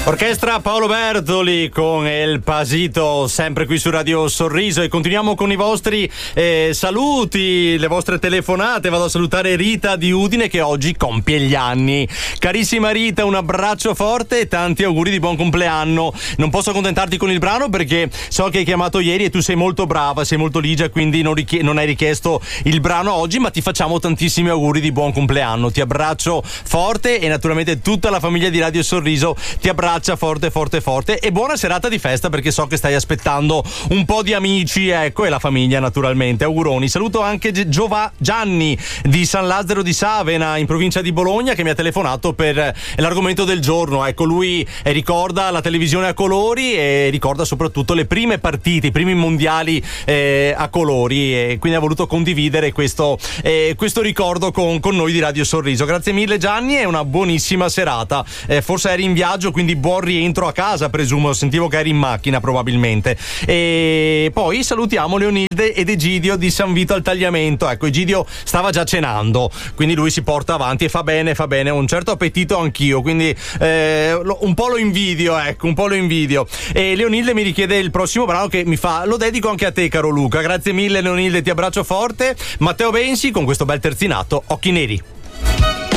Orchestra Paolo Bertoli con El Pasito, sempre qui su Radio Sorriso, e continuiamo con i vostri saluti, le vostre telefonate. Vado a salutare Rita di Udine che oggi compie gli anni. Carissima Rita, un abbraccio forte e tanti auguri di buon compleanno. Non posso accontentarti con il brano perché so che hai chiamato ieri e tu sei molto brava, sei molto ligia, quindi non hai richiesto il brano oggi, ma ti facciamo tantissimi auguri di buon compleanno. Ti abbraccio forte e naturalmente tutta la famiglia di Radio Sorriso ti abbraccia forte forte forte, e buona serata di festa perché so che stai aspettando un po' di amici, ecco, e la famiglia naturalmente. Auguroni. Saluto anche Gianni di San Lazzaro di Savena in provincia di Bologna che mi ha telefonato per l'argomento del giorno. Ecco, lui ricorda la televisione a colori e ricorda soprattutto le prime partite, i primi mondiali a colori, e quindi ha voluto condividere questo ricordo con noi di Radio Sorriso. Grazie mille Gianni e una buonissima serata. Forse eri in viaggio, quindi buon rientro a casa, presumo. Sentivo che eri in macchina probabilmente. E poi salutiamo Leonilde ed Egidio di San Vito al Tagliamento. Ecco, Egidio stava già cenando, quindi lui si porta avanti e fa bene, ho un certo appetito anch'io, quindi un po' lo invidio, ecco, un po' lo invidio. E Leonilde mi richiede il prossimo brano che mi fa: lo dedico anche a te caro Luca. Grazie mille Leonilde, ti abbraccio forte. Matteo Bensi con questo bel terzinato, Occhi Neri.